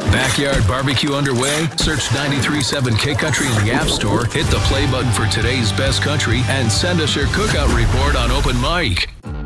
Backyard barbecue underway? Search 93.7 K Country in the App Store, hit the play button for today's best country, and send us your cookout report on Open Mic.